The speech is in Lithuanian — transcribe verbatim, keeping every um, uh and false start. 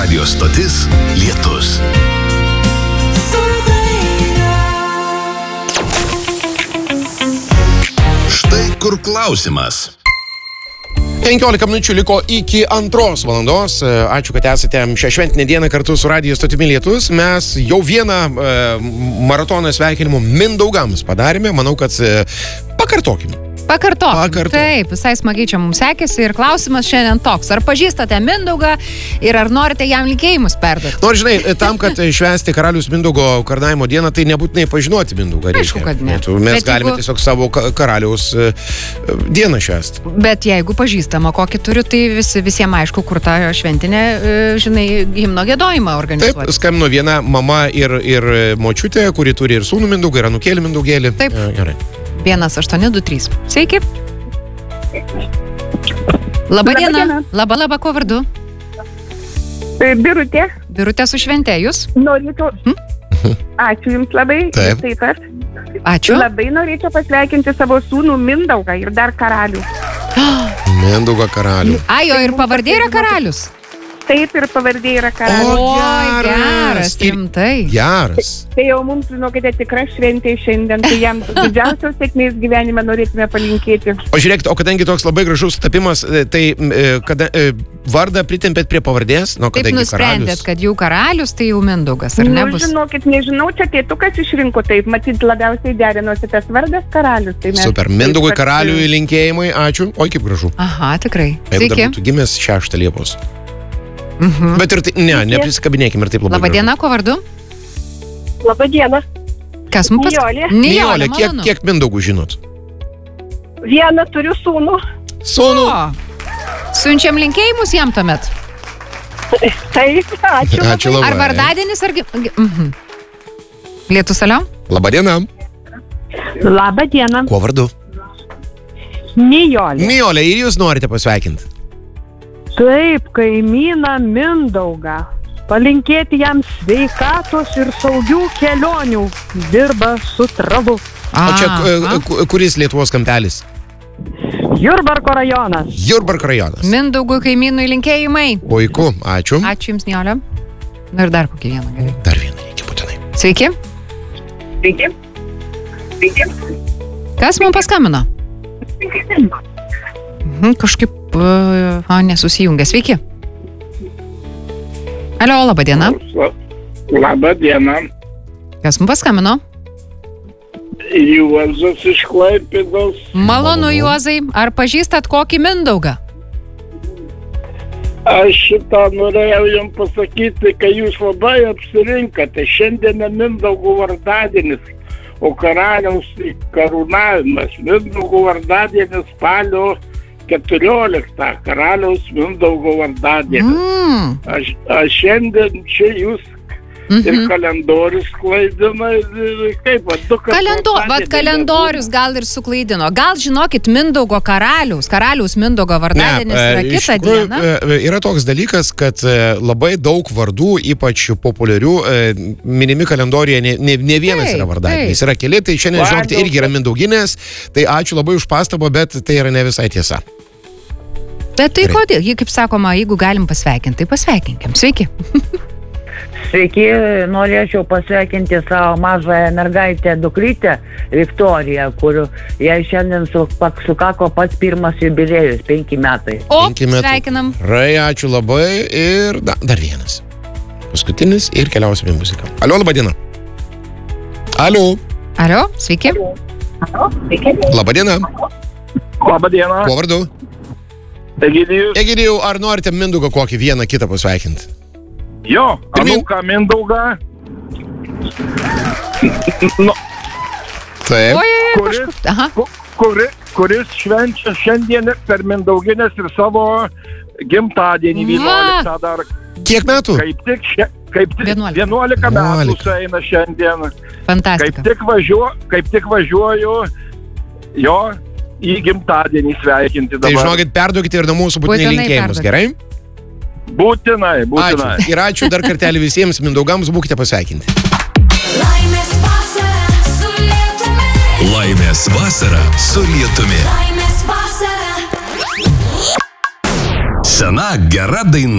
radijo stotis Lietus. Štai kur klausimas. penkiolika minučių liko iki antros valandos. Ačiū, kad esate šią šventinę dieną kartu su radijo stotimi Lietus. Mes jau vieną e, maratono sveikinimų Mindaugams padarėme. Manau, kad e, pakartokim. Pakartok. Pakartok. Taip, visai smagiai čia mums sekėsi ir klausimas šiandien toks. Ar pažįstate Mindaugą ir ar norite jam linkėjimus perduoti? Nors, žinai, tam, kad švęsti karalius Mindaugo karūnavimo dieną, tai nebūtinai pažinoti Mindaugą reikia. Aišku, kad ne. Mes Bet galime jeigu... tiesiog savo karaliaus dieną švęsti. Bet jeigu pažįstama kokį turiu, tai visi, visiems aišku, kur tą šventinę, žinai, himno giedojimą organizuoti. Taip, skambino viena mama ir, ir močiutė, kuri turi ir sūnų Mindaugą, ir anūkėlį Mindaugėlį. Taip. Gerai. vienas aštuoni du trys. Sveiki. Labą dieną. Labą, labą, kuo vardu? Birutė. Birutė su švente, jūs? Norėčiau. Hmm? Ačiū Jums labai. Taip. Taip pat. Ačiū. Labai norėčiau pasveikinti savo sūnų Mindaugą ir dar karalių. Mindaugo karalių. Ai, jo ir pavardė yra karalius? Taip, ir pavardė yra karalius. O, Oi, geras. geras, rimtai. Geras. Tai jau mums, žinokite, tikra šventė šiandien. Tai jam didžiausios sėkmės gyvenime norėtume palinkėti. O žiūrėkit, o kadangi toks labai gražus tapimas, tai kada, vardą pritempėt prie pavardės? Nu, Taip nusprendėt, kad jau karalius, tai jau Mindaugas, ar Nu, nebus? žinokit, nežinau, čia tėtukas išrinko taip. Matyt, labiausiai derinosi tas vardas karalius. Tai mes Super, Mindaugui karaliui linkėjimai, ačiū. Oi, kaip gražu. Aha, tikrai. Jeigu dar Sveiki. būtų gimęs šeštą Liepos. Mhm. Bet ir tai, ne, neprisikabinėkim ir taip labai Labą gražu. dieną, kuo vardu? Labą dieną. Kas mums pas... Nijolė. Nijolė, kiek, malonu. kiek Mindaugų žinot? Vieną turiu sūnų. Sūnų. O, siunčiam linkėjimus jam tuomet. Taip, ačiū. Ačiū labai. Ar vardadienis, ar... gi- gi- Mhm. Lietus, alio? Labą dieną. Labą dieną. Kuo vardu? Nijolė. Nijolė, ir jūs norite pasveikinti? Taip, kaimyną Mindaugą. Palinkėti jam sveikatos ir saugių kelionių. Dirba su travu. O čia Aha. ku- kuris Lietuvos kampelis? Jurbarko rajonas. Jurbarko rajonas. Mindaugų kaimynui linkėjimai. Puiku, ačiū. Ačiū Jums, Nijolė. Na ir dar kokį vieną. Gerai. Dar vieną reikia būtinai. Sveiki. Sveiki. Sveiki. Kas mums paskambino? Mhm, kažkaip uh, a, nesusijungia. Sveiki. Alio, laba diena. Labą dieną. Kas mums paskambino? Juozas iš Klaipėdos. Malonu, Juozai. Ar pažįstat kokį Mindaugą? Aš šitą norėjau jums pasakyti, kai jūs labai apsirinkate. Šiandien ne Mindaugo vardadienis, o karaliaus karūnavimas. Mindaugo vardadienis spalio keturioliktą. Karaliaus Mindaugo vardadienis. Mm. Aš, aš šiandien čia jūs ir Mhm. kalendorius klaidina. Ir kaip, va, du kartus Kalendo, vat vardadienį kalendorius gal ir suklaidino. Gal žinokit, Mindaugo karaliaus, karaliaus Mindaugo vardadienis yra e, iš kitą tikrųjų, dieną. e, Yra toks dalykas, kad e, labai daug vardų, ypač populiarių, e, minimi kalendorijoje, ne, ne, ne vienas Taip, yra vardadienis. taip. Yra keli, tai šiandien, Vardo. žinokite, irgi yra Mindauginės. Tai ačiū labai už pastabą, bet tai yra ne visai tiesa. Bet tai gerai. kodėl? Ji, kaip sakoma, jeigu galim pasveikinti, tai pasveikinkim. Sveiki. Sveiki, norėčiau pasveikinti savo mažąją mergaitę dukrytę Viktoriją, kur jai šiandien su- pak- sukako pats pirmas jubiliejus, penki metai. O, Penki metai. sveikinam. Rai, ačiū labai. Ir da, dar vienas. Paskutinis ir keliausime į muziką. Alio, laba diena. Alio, Alio, sveiki. laba diena. Labą dieną. Kuo vardu? Egidijus. Egidijau, ar norite Mindaugą kokį vieną kitą pasveikinti? Jo, Pirmyn. anūką Mindaugą. Nu, Taip. Oi, kuris, kažkur. Aha. ku- kuri, kuris švenčia šiandien per Mindauginės ir savo gimtadienį Va. vienuoliktą dar. Kiek metų? Kaip tik, šia, kaip tik Vienuolika. vienuolika metų Vienuolika. sueina šiandien. Kaip Fantastika. tik, važiuo, kaip tik važiuoju jo į gimtadienį sveikinti Tai dabar. žinokit, perduokite ir nuo mūsų būtinai Būtinai linkėjimus, perduokite. gerai? Būtinai, būtinai. Ačiū. Ir ačiū dar kartelį visiems Mindaugams, būkite pasveikinti. Laimės vasara su Lietumi. Laimės vasara su Lietumi. Laimės vasara. Sena gera daina.